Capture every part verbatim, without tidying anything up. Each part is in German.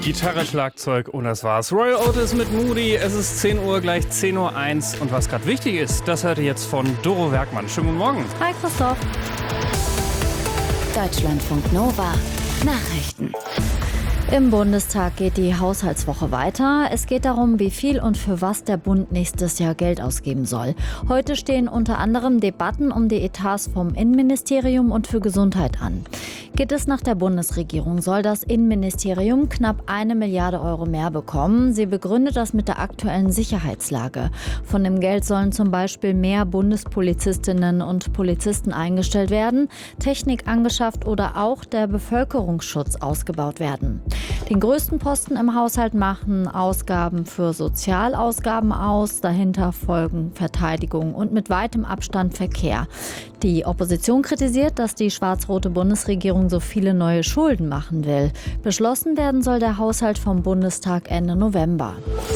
Gitarre, Schlagzeug und das war's. Roy Otis mit Moody. Es ist zehn Uhr, gleich zehn Uhr eins. Und was gerade wichtig ist, das hört ihr jetzt von Doro Werkmann. Schönen guten Morgen. Hi Christoph. Deutschlandfunk Nova. Nachrichten. Im Bundestag geht die Haushaltswoche weiter. Es geht darum, wie viel und für was der Bund nächstes Jahr Geld ausgeben soll. Heute stehen unter anderem Debatten um die Etats vom Innenministerium und für Gesundheit an. Geht es nach der Bundesregierung, soll das Innenministerium knapp eine Milliarde Euro mehr bekommen. Sie begründet das mit der aktuellen Sicherheitslage. Von dem Geld sollen zum Beispiel mehr Bundespolizistinnen und Polizisten eingestellt werden, Technik angeschafft oder auch der Bevölkerungsschutz ausgebaut werden. Den größten Posten im Haushalt machen Ausgaben für Sozialausgaben aus. Dahinter folgen Verteidigung und mit weitem Abstand Verkehr. Die Opposition kritisiert, dass die schwarz-rote Bundesregierung so viele neue Schulden machen will. Beschlossen werden soll der Haushalt vom Bundestag Ende November.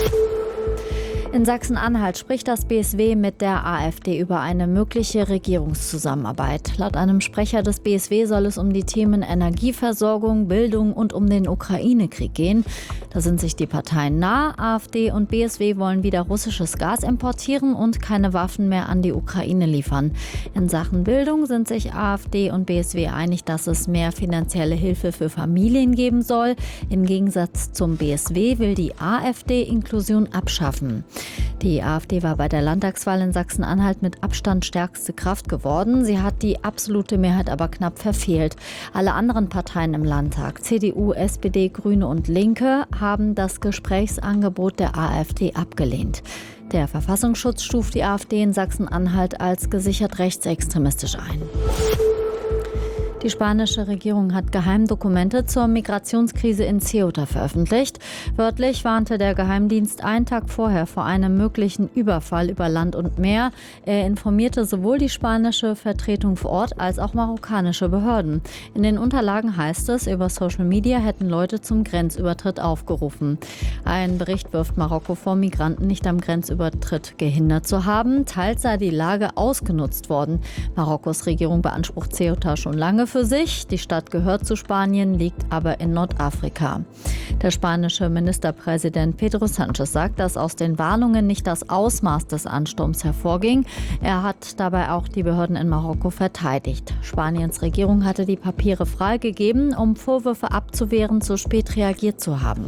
In Sachsen-Anhalt spricht das B S W mit der AfD über eine mögliche Regierungszusammenarbeit. Laut einem Sprecher des B S W soll es um die Themen Energieversorgung, Bildung und um den Ukraine-Krieg gehen. Da sind sich die Parteien nah. AfD und B S W wollen wieder russisches Gas importieren und keine Waffen mehr an die Ukraine liefern. In Sachen Bildung sind sich AfD und B S W einig, dass es mehr finanzielle Hilfe für Familien geben soll. Im Gegensatz zum B S W will die AfD Inklusion abschaffen. Die AfD war bei der Landtagswahl in Sachsen-Anhalt mit Abstand stärkste Kraft geworden. Sie hat die absolute Mehrheit aber knapp verfehlt. Alle anderen Parteien im Landtag, C D U, S P D, Grüne und Linke, haben das Gesprächsangebot der AfD abgelehnt. Der Verfassungsschutz stuft die AfD in Sachsen-Anhalt als gesichert rechtsextremistisch ein. Die spanische Regierung hat Geheimdokumente zur Migrationskrise in Ceuta veröffentlicht. Wörtlich warnte der Geheimdienst einen Tag vorher vor einem möglichen Überfall über Land und Meer. Er informierte sowohl die spanische Vertretung vor Ort als auch marokkanische Behörden. In den Unterlagen heißt es, über Social Media hätten Leute zum Grenzübertritt aufgerufen. Ein Bericht wirft Marokko vor, Migranten nicht am Grenzübertritt gehindert zu haben. Teils sei die Lage ausgenutzt worden. Marokkos Regierung beansprucht Ceuta schon lange für sich. Die Stadt gehört zu Spanien, liegt aber in Nordafrika. Der spanische Ministerpräsident Pedro Sánchez sagt, dass aus den Warnungen nicht das Ausmaß des Ansturms hervorging. Er hat dabei auch die Behörden in Marokko verteidigt. Spaniens Regierung hatte die Papiere freigegeben, um Vorwürfe abzuwehren, zu spät reagiert zu haben.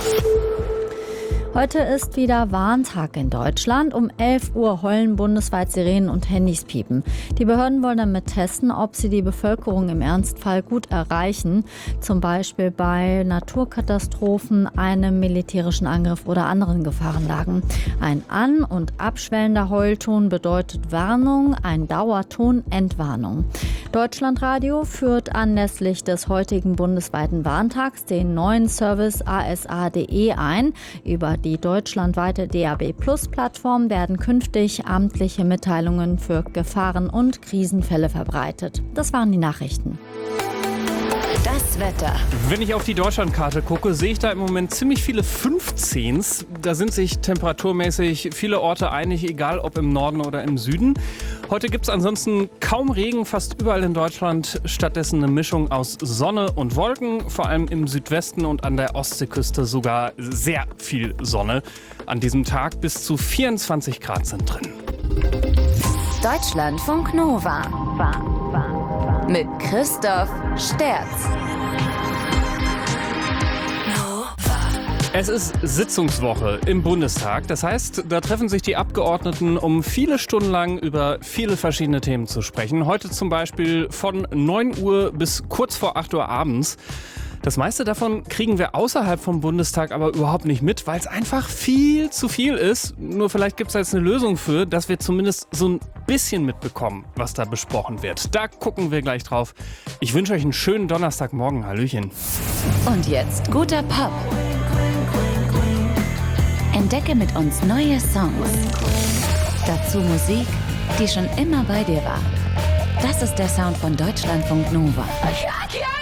Heute ist wieder Warntag in Deutschland. Um elf Uhr heulen bundesweit Sirenen und Handys piepen. Die Behörden wollen damit testen, ob sie die Bevölkerung im Ernstfall gut erreichen. Zum Beispiel bei Naturkatastrophen, einem militärischen Angriff oder anderen Gefahrenlagen. Ein an- und abschwellender Heulton bedeutet Warnung, ein Dauerton Entwarnung. Deutschlandradio führt anlässlich des heutigen bundesweiten Warntags den neuen Service A S A punkt de ein. Über die deutschlandweite D A B Plus Plattform werden künftig amtliche Mitteilungen für Gefahren und Krisenfälle verbreitet. Das waren die Nachrichten. Das Wetter. Wenn ich auf die Deutschlandkarte gucke, sehe ich da im Moment ziemlich viele fünfzehns. Da sind sich temperaturmäßig viele Orte einig, egal ob im Norden oder im Süden. Heute gibt es ansonsten kaum Regen, fast überall in Deutschland. Stattdessen eine Mischung aus Sonne und Wolken, vor allem im Südwesten und an der Ostseeküste sogar sehr viel Sonne. An diesem Tag bis zu vierundzwanzig Grad sind drin. Deutschlandfunk Nova. Mit Christoph Sterz. Es ist Sitzungswoche im Bundestag. Das heißt, da treffen sich die Abgeordneten, um viele Stunden lang über viele verschiedene Themen zu sprechen. Heute zum Beispiel von neun Uhr bis kurz vor acht Uhr abends. Das meiste davon kriegen wir außerhalb vom Bundestag aber überhaupt nicht mit, weil es einfach viel zu viel ist. Nur vielleicht gibt es jetzt eine Lösung für, dass wir zumindest so ein bisschen mitbekommen, was da besprochen wird. Da gucken wir gleich drauf. Ich wünsche euch einen schönen Donnerstagmorgen. Hallöchen. Und jetzt guter Pop. Entdecke mit uns neue Songs. Dazu Musik, die schon immer bei dir war. Das ist der Sound von Deutschlandfunk Nova.